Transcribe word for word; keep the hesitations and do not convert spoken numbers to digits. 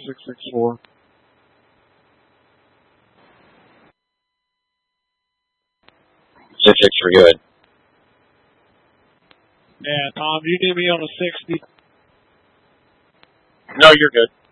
six six four. Six six for good. Yeah, Tom, you need me on a sixty. No, you're good.